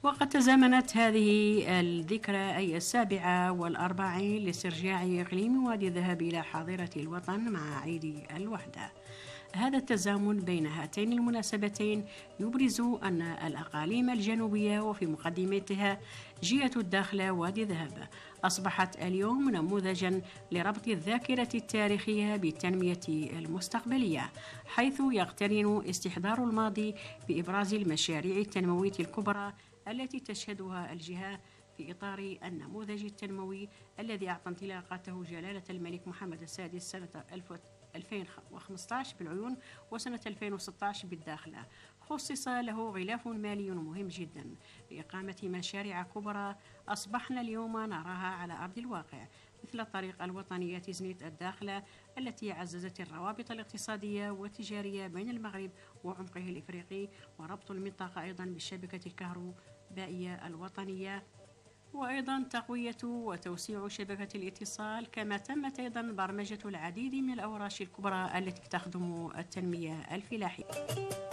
وقد تزامنت هذه الذكرى أي 47 لاسترجاع إقليم وادي الذهب إلى حاضرة الوطن مع عيد الوحدة. هذا التزامن بين هاتين المناسبتين يبرز أن الأقاليم الجنوبية وفي مقدمتها جهة الداخلة وادي ذهب أصبحت اليوم نموذجا لربط الذاكرة التاريخية بالتنمية المستقبلية، حيث يقترن استحضار الماضي بإبراز المشاريع التنموية الكبرى التي تشهدها الجهة في إطار النموذج التنموي الذي أعطى انطلاقته جلالة الملك محمد السادس سنة 2015 بالعيون وسنة 2016 بالداخلة. خصص له غلاف مالي مهم جدا لإقامة مشاريع كبرى أصبحنا اليوم نراها على أرض الواقع، مثل الطريق الوطنية تزنيت الداخلة التي عززت الروابط الاقتصادية والتجارية بين المغرب وعمقه الإفريقي، وربط المنطقة أيضا بالشبكة الكهربائية الوطنية، وأيضا تقوية وتوسيع شبكة الاتصال، كما تمت أيضا برمجة العديد من الأوراش الكبرى التي تخدم التنمية الفلاحية.